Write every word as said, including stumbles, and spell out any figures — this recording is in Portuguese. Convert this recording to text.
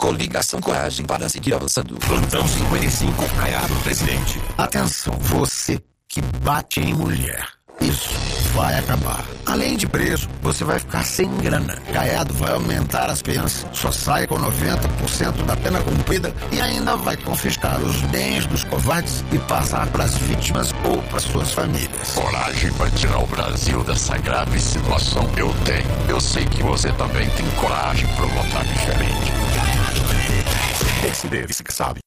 Coligação Coragem para seguir avançando. Plantão cinquenta e cinco, Caiado, presidente. Atenção, você que bate em mulher. Isso vai acabar. Além de preso, você vai ficar sem grana. Caiado vai aumentar as penas, só sai com noventa por cento da pena cumprida e ainda vai confiscar os bens dos covardes e passar para as vítimas ou para suas famílias. Coragem para tirar o Brasil dessa grave situação eu tenho. Eu sei que você também tem coragem para votar diferente. Esse dele, que sabe.